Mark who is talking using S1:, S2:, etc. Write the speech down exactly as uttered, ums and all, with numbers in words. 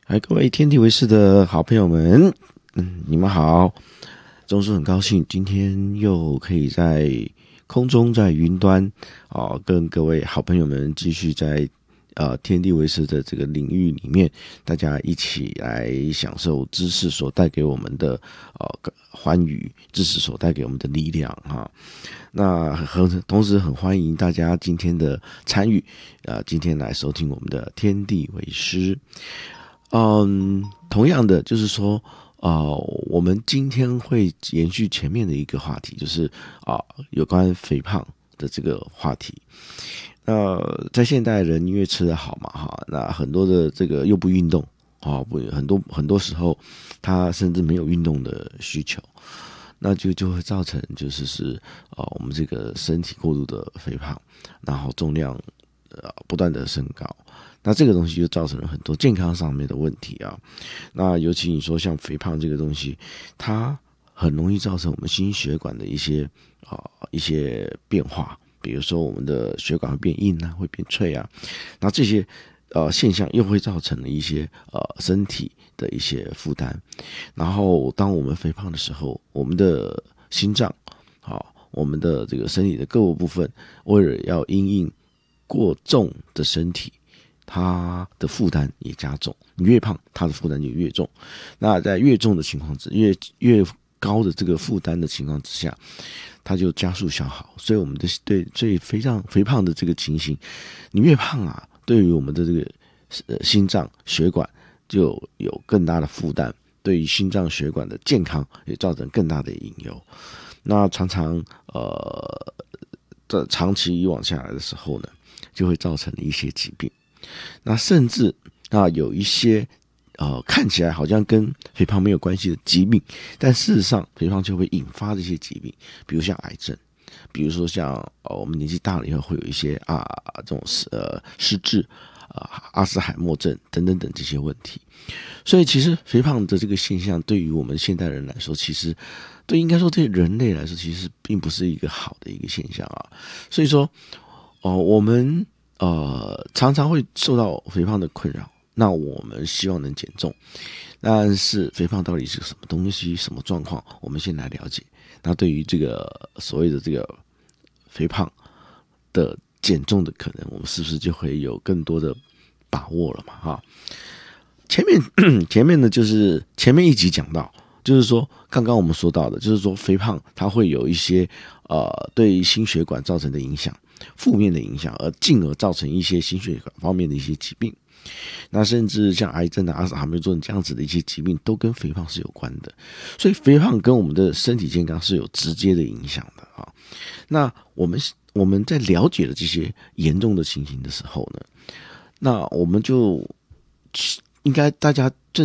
S1: 嗨，各位天地为师的好朋友们，嗯，你们好。总是很高兴今天又可以在空中在云端啊、哦，跟各位好朋友们继续在呃天地为师的这个领域里面，大家一起来享受知识所带给我们的呃欢愉，知识所带给我们的力量哈。那很同时很欢迎大家今天的参与，呃，今天来收听我们的天地为师。嗯，同样的，就是说，呃，我们今天会延续前面的一个话题，就是啊、呃，有关肥胖的这个话题。那在现代人因为吃得好嘛，哈，那很多的这个又不运动啊，不很多很多时候他甚至没有运动的需求，那就就会造成就是是啊、呃，我们这个身体过度的肥胖，然后重量呃不断的升高。那这个东西就造成了很多健康上面的问题啊。那尤其你说像肥胖这个东西，它很容易造成我们心血管的一些啊、呃、一些变化，比如说我们的血管会变硬啊，会变脆啊。那这些呃现象又会造成了一些呃身体的一些负担。然后当我们肥胖的时候，我们的心脏好、哦，我们的这个身体的各个部分，为了要因应过重的身体，它的负担也加重，你越胖，它的负担就越重。那在越重的情况之越越高的这个负担的情况之下，它就加速消耗。所以我们的对最肥胖肥胖的这个情形，你越胖啊，对于我们的这个呃心脏血管就有更大的负担，对于心脏血管的健康也造成更大的隐忧。那常常呃，这长期以往下来的时候呢，就会造成一些疾病。那甚至啊有一些呃看起来好像跟肥胖没有关系的疾病，但事实上肥胖就会引发这些疾病，比如像癌症，比如说像呃我们年纪大了以后会有一些啊这种呃失智啊、阿兹海默症等等等这些问题。所以其实肥胖的这个现象对于我们现代人来说，其实对应该说对人类来说，其实并不是一个好的一个现象啊。所以说哦、呃、我们呃，常常会受到肥胖的困扰，那我们希望能减重，但是肥胖到底是什么东西、什么状况？我们先来了解。那对于这个所谓的这个肥胖的减重的可能，我们是不是就会有更多的把握了嘛？哈，前面前面呢，就是前面一集讲到，就是说刚刚我们说到的，就是说肥胖它会有一些呃对心血管造成的影响。负面的影响，而进而造成一些心血管方面的一些疾病，那甚至像癌症啊、阿兹海默症这样子的一些疾病，都跟肥胖是有关的。所以肥胖跟我们的身体健康是有直接的影响的啊。那我们我们在了解了这些严重的情形的时候呢，那我们就应该大家正